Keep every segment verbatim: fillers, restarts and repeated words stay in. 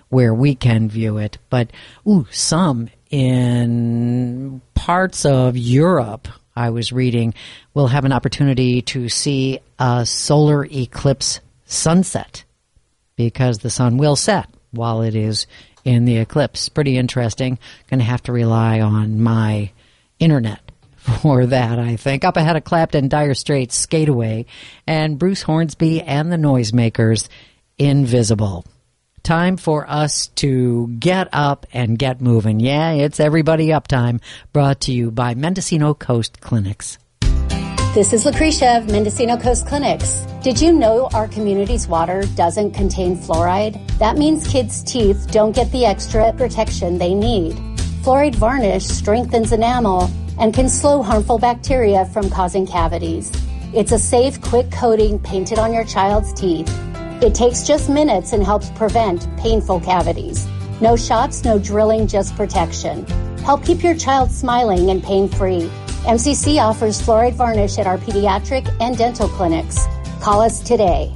where we can view it. But, ooh, some in parts of Europe, I was reading, will have an opportunity to see a solar eclipse sunset because the sun will set while it is in the eclipse. Pretty interesting. Going to have to rely on my internet for that, I think. Up ahead of Clapton, Dire Straits, Skate Away, and Bruce Hornsby and the Noisemakers, Invisible. Time for us to get up and get moving. Yeah, it's Everybody Up time, brought to you by Mendocino Coast Clinics. This is Lucretia of Mendocino Coast Clinics. Did you know our community's water doesn't contain fluoride? That means kids' teeth don't get the extra protection they need. Fluoride varnish strengthens enamel and can slow harmful bacteria from causing cavities. It's a safe, quick coating painted on your child's teeth. It takes just minutes and helps prevent painful cavities. No shots, no drilling, just protection. Help keep your child smiling and pain-free. M C C offers fluoride varnish at our pediatric and dental clinics. Call us today.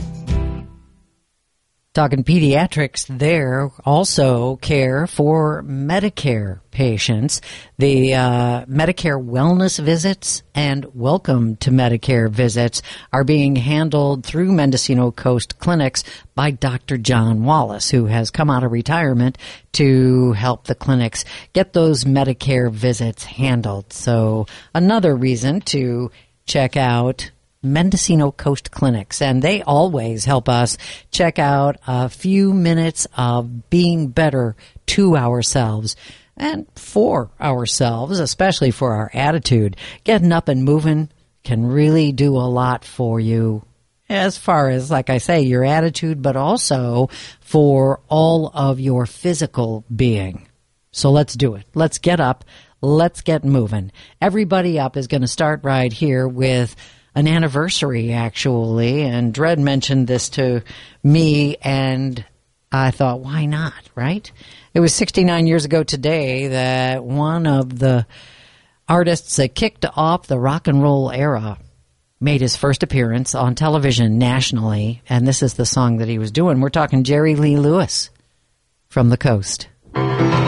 Talking pediatrics, there also care for Medicare patients. The uh, Medicare wellness visits and welcome to Medicare visits are being handled through Mendocino Coast Clinics by Doctor John Wallace, who has come out of retirement to help the clinics get those Medicare visits handled. So another reason to check out Mendocino Coast Clinics, and they always help us check out a few minutes of being better to ourselves and for ourselves, especially for our attitude. Getting up and moving can really do a lot for you as far as, like I say, your attitude, but also for all of your physical being. So let's do it. Let's get up. Let's get moving. Everybody Up is going to start right here with an anniversary, actually, and Dred mentioned this to me, and I thought, why not, right? It was sixty-nine years ago today that one of the artists that kicked off the rock and roll era made his first appearance on television nationally, and this is the song that he was doing. We're talking Jerry Lee Lewis from the coast.